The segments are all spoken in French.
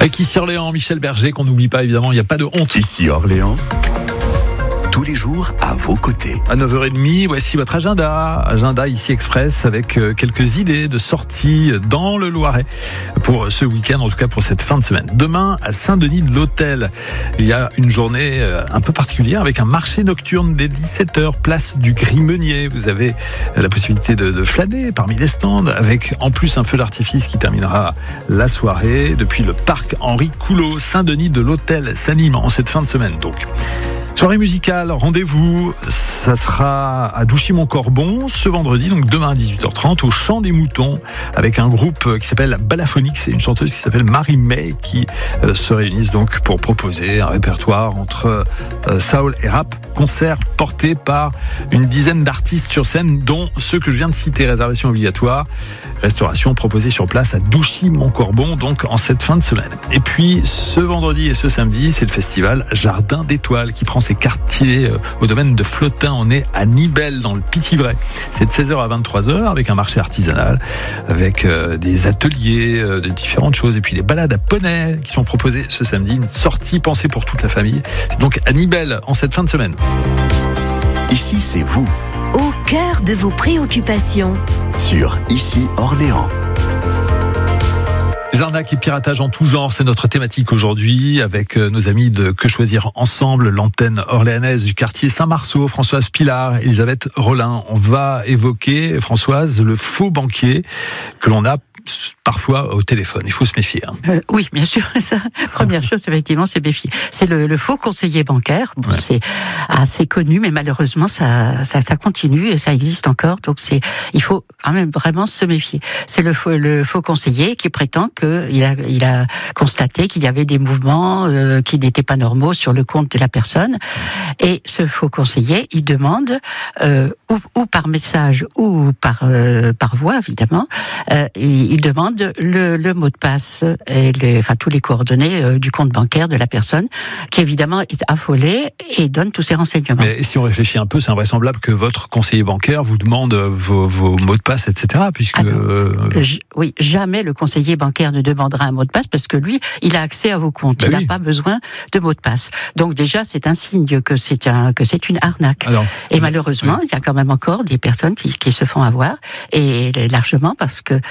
Avec ici Orléans, Michel Berger, qu'on n'oublie pas évidemment, il n'y a pas de honte. Ici Orléans, tous les jours à vos côtés. À 9h30, voici votre agenda ici Express avec quelques idées de sorties dans le Loiret pour ce week-end, en tout cas pour cette fin de semaine. Demain, à Saint-Denis de l'Hôtel, il y a une journée un peu particulière avec un marché nocturne dès 17h, place du Gris-Meunier. Vous avez la possibilité de flâner parmi les stands avec en plus un feu d'artifice qui terminera la soirée. Depuis le parc Henri Coulot, Saint-Denis de l'Hôtel s'anime en cette fin de semaine donc. Soirée musicale, rendez-vous, ça sera à Douchy-Montcorbon ce vendredi, donc demain à 18h30 au Chant des Moutons avec un groupe qui s'appelle Balaphonix et une chanteuse qui s'appelle Marie-May qui se réunissent donc pour proposer un répertoire entre soul et rap. Concert porté par une dizaine d'artistes sur scène dont ceux que je viens de citer, réservation obligatoire, restauration proposée sur place à Douchy-Montcorbon donc en cette fin de semaine. Et puis ce vendredi et ce samedi, c'est le festival Jardin d'Étoiles qui prend ses quartiers au domaine de Flotin. On est à Nibelles dans le Pithiviers. C'est de 16h à 23h avec un marché artisanal, avec des ateliers, de différentes choses et puis des balades à poney qui sont proposées ce samedi. Une sortie pensée pour toute la famille. C'est donc à Nibelles en cette fin de semaine. Ici, c'est vous. Au cœur de vos préoccupations. Sur Ici Orléans. Les arnaques et piratages en tout genre, c'est notre thématique aujourd'hui avec nos amis de Que Choisir Ensemble, l'antenne orléanaise du quartier Saint-Marceau, Françoise Pilar, Elisabeth Rollin. On va évoquer, Françoise, le faux banquier que l'on a parfois au téléphone. Il faut se méfier. Oui, bien sûr. Ça, première chose, effectivement, c'est méfier. C'est le faux conseiller bancaire. Bon, ouais. C'est assez connu, mais malheureusement, ça continue et ça existe encore. Donc, il faut quand même vraiment se méfier. C'est le faux conseiller qui prétend qu'il a constaté qu'il y avait des mouvements qui n'étaient pas normaux sur le compte de la personne. Et ce faux conseiller, il demande, ou par message ou par voix, évidemment, il demande le mot de passe et tous les coordonnées du compte bancaire de la personne, qui évidemment est affolée et donne tous ces renseignements. Mais si on réfléchit un peu, c'est invraisemblable que votre conseiller bancaire vous demande vos mots de passe, etc. Puisque oui, jamais le conseiller bancaire ne demandera un mot de passe parce que lui, il a accès à vos comptes. Il n'a pas besoin de mot de passe. Donc déjà, c'est un signe que c'est une arnaque. Alors, et malheureusement, il y a quand même encore des personnes qui se font avoir, et largement parce que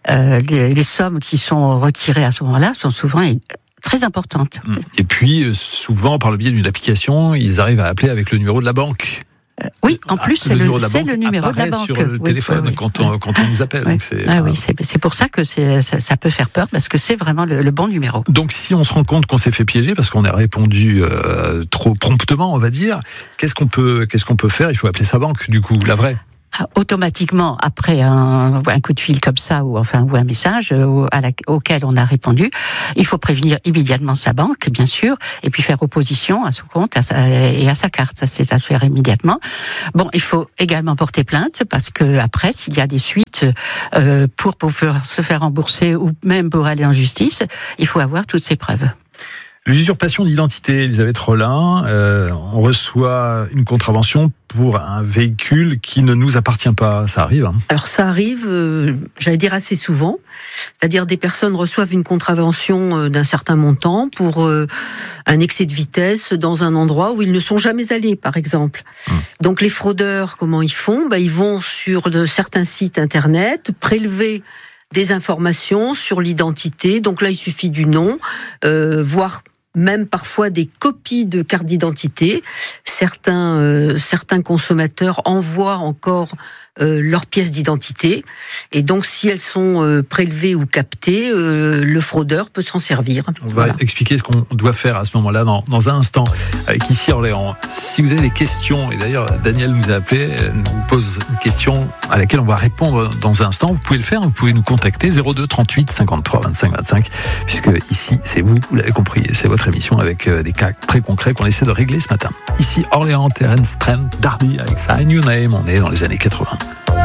les sommes qui sont retirées à ce moment-là sont souvent très importantes. Et puis, souvent, par le biais d'une application, ils arrivent à appeler avec le numéro de la banque. Oui, en plus, c'est le numéro de la banque. Sur le téléphone quand on nous appelle. Oui. Donc c'est pour ça que ça peut faire peur, parce que c'est vraiment le bon numéro. Donc, si on se rend compte qu'on s'est fait piéger, parce qu'on a répondu trop promptement, on va dire, qu'est-ce qu'on peut faire ? Il faut appeler sa banque, du coup, la vraie. Automatiquement, après un coup de fil comme ça ou un message auquel on a répondu, il faut prévenir immédiatement sa banque, bien sûr, et puis faire opposition à son compte et à sa carte. Ça, c'est à faire immédiatement. Bon, il faut également porter plainte parce que après, s'il y a des suites pour se faire rembourser ou même pour aller en justice, il faut avoir toutes ces preuves. L'usurpation d'identité, Elisabeth Rollin, on reçoit une contravention pour un véhicule qui ne nous appartient pas. Ça arrive, hein ? Alors ça arrive, j'allais dire assez souvent. C'est-à-dire des personnes reçoivent une contravention d'un certain montant pour un excès de vitesse dans un endroit où ils ne sont jamais allés, par exemple. Donc les fraudeurs, comment ils font ? Ils vont sur certains sites internet prélever des informations sur l'identité. Donc là, il suffit du nom, voire même parfois des copies de cartes d'identité. Certains consommateurs envoient encore leurs pièces d'identité. Et donc, si elles sont prélevées ou captées, le fraudeur peut s'en servir. On va expliquer ce qu'on doit faire à ce moment-là dans un instant avec Ici Orléans. Si vous avez des questions, et d'ailleurs Daniel nous a appelé, nous pose une question à laquelle on va répondre dans un instant. Vous pouvez le faire, vous pouvez nous contacter 02 38 53 25 25, puisque ici, c'est vous l'avez compris, c'est votre émission avec des cas très concrets qu'on essaie de régler ce matin. Ici Orléans, Terence Trent D'Arby avec sa New Name, on est dans les années 80.